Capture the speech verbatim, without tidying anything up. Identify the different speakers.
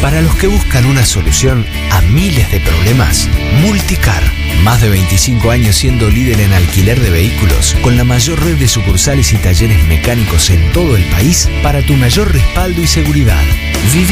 Speaker 1: Para los que buscan una solución a miles de problemas, Multicar. Más de veinticinco años siendo líder en alquiler de vehículos, con la mayor red de sucursales y talleres mecánicos en todo el país para tu mayor respaldo y seguridad. Viví